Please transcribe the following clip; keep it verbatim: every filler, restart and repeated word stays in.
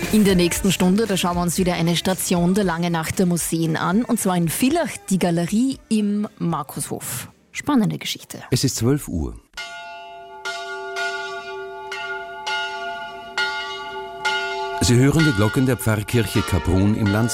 In der nächsten Stunde, da schauen wir uns wieder eine Station der Lange Nacht der Museen an. Und zwar in Villach, die Galerie im Markushof. Spannende Geschichte. Es ist zwölf Uhr. Sie hören die Glocken der Pfarrkirche Kaprun im Land